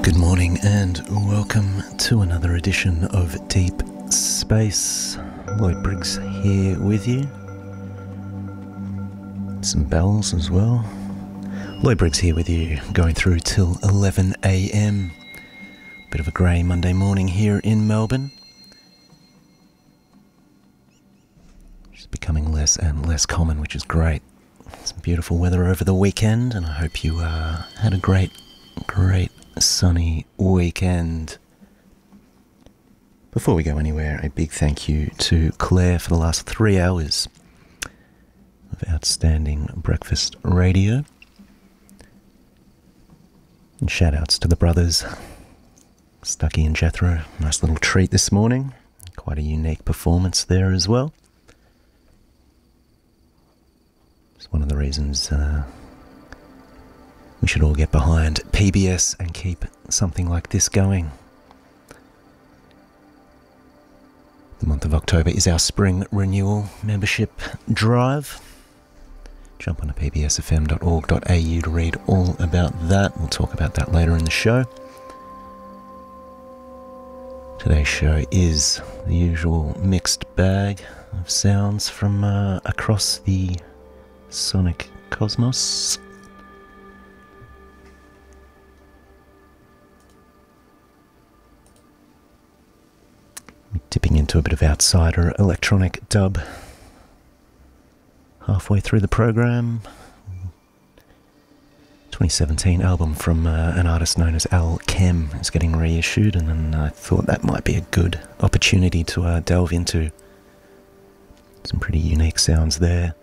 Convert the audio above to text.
Good morning and welcome to another edition of Deep Space. Lloyd Briggs here with you. Some bells as well. Lloyd Briggs here with you, going through till 11 a.m. Bit of a grey Monday morning here in Melbourne. It's becoming less and less common, which is great. Some beautiful weather over the weekend, and I hope you had a great sunny weekend. Before we go anywhere, a big thank you to Claire for the last 3 hours of outstanding breakfast radio. And shout outs to the brothers, Stucky and Jethro. Nice little treat this morning. Quite a unique performance there as well. It's one of the reasons we should all get behind PBS and keep something like this going. The month of October is our spring renewal membership drive. Jump on to pbsfm.org.au to read all about that. We'll talk about that later in the show. Today's show is the usual mixed bag of sounds from across the sonic cosmos. Dipping into a bit of outsider electronic dub halfway through the program. 2017 album from an artist known as Al Chem is getting reissued, and then I thought that might be a good opportunity to delve into some pretty unique sounds there.